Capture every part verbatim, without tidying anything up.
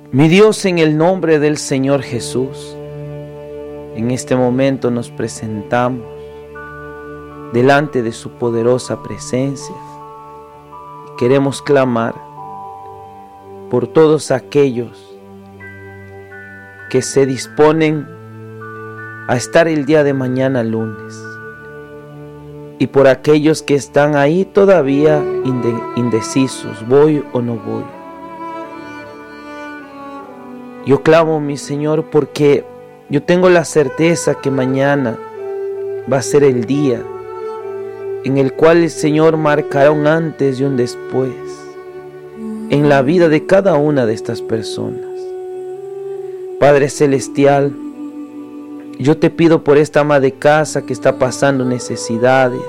Mi Dios, en el nombre del Señor Jesús, en este momento nos presentamos delante de su poderosa presencia. Queremos clamar por todos aquellos que se disponen a estar el día de mañana lunes, y por aquellos que están ahí todavía indecisos, ¿voy o no voy? Yo clamo, mi Señor, porque yo tengo la certeza que mañana va a ser el día en el cual el Señor marcará un antes y un después en la vida de cada una de estas personas. Padre Celestial, yo te pido por esta ama de casa que está pasando necesidades,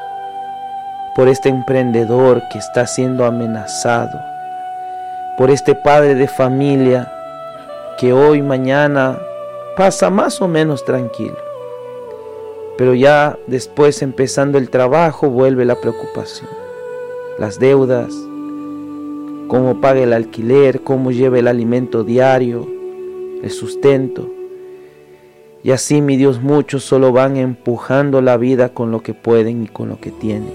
por este emprendedor que está siendo amenazado, por este padre de familia que hoy, mañana pasa más o menos tranquilo, pero ya después, empezando el trabajo, vuelve la preocupación, las deudas, cómo paga el alquiler, cómo lleva el alimento diario, el sustento. Y así, mi Dios, muchos solo van empujando la vida con lo que pueden y con lo que tienen.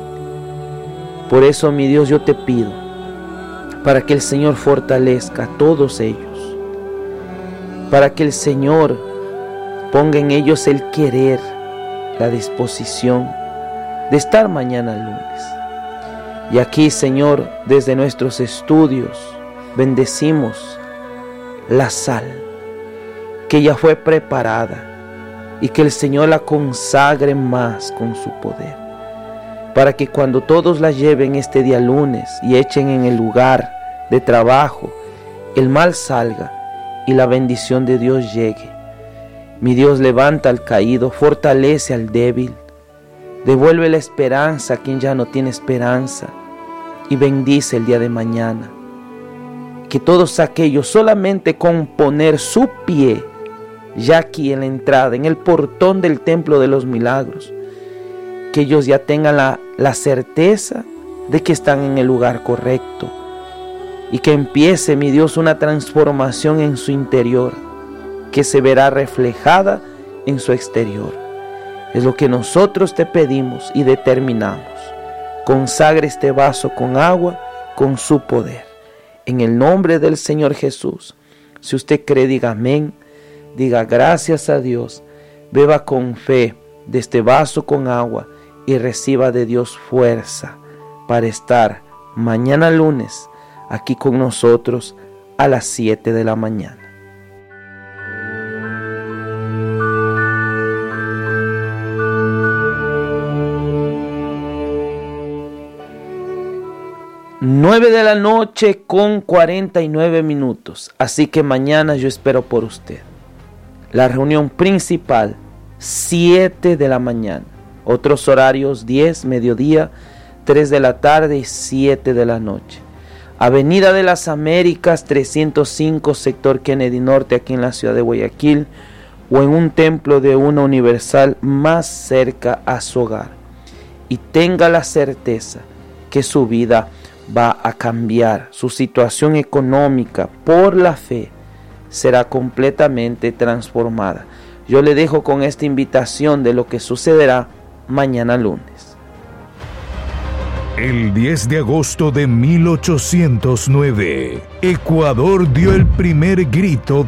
Por eso, mi Dios, yo te pido para que el Señor fortalezca a todos ellos, para que el Señor ponga en ellos el querer, la disposición de estar mañana lunes. Y aquí, Señor, desde nuestros estudios, bendecimos la sal que ya fue preparada, y que el Señor la consagre más con su poder, para que cuando todos la lleven este día lunes y echen en el lugar de trabajo, el mal salga y la bendición de Dios llegue. Mi Dios, levanta al caído, fortalece al débil, devuelve la esperanza a quien ya no tiene esperanza, y bendice el día de mañana. Que todos aquellos, solamente con poner su pie ya aquí en la entrada, en el portón del templo de los milagros, que ellos ya tengan la, la certeza de que están en el lugar correcto, y que empiece, mi Dios, una transformación en su interior que se verá reflejada en su exterior. Es lo que nosotros te pedimos y determinamos. Consagre este vaso con agua, con su poder, en el nombre del Señor Jesús. Si usted cree, diga amén, diga gracias a Dios, beba con fe de este vaso con agua y reciba de Dios fuerza para estar mañana lunes aquí con nosotros a las siete de la mañana. nueve de la noche con cuarenta y nueve minutos. Así que mañana yo espero por usted. La reunión principal, siete de la mañana. Otros horarios, diez, mediodía, tres de la tarde y siete de la noche. Avenida de las Américas, trescientos cinco, sector Kennedy Norte, aquí en la ciudad de Guayaquil, o en un templo de una universal más cerca a su hogar. Y tenga la certeza que su vida va a cambiar, su situación económica por la fe será completamente transformada. Yo le dejo con esta invitación de lo que sucederá mañana lunes. El diez de agosto de mil ochocientos nueve, Ecuador dio el primer grito